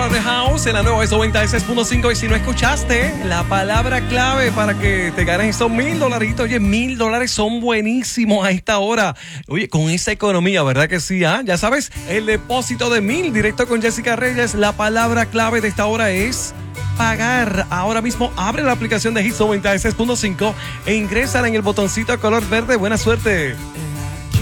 Front of the House en la nueva ESO 96.5. Y si no escuchaste la palabra clave para que te ganes esos $1,000, oye, $1,000 son buenísimos a esta hora. Oye, con esa economía, ¿verdad que sí? Ya sabes, el depósito de 1,000 directo con Jessica Reyes. La palabra clave de esta hora es pagar. Ahora mismo abre la aplicación de Hits 96.5 e ingrésala en el botoncito color verde. Buena suerte.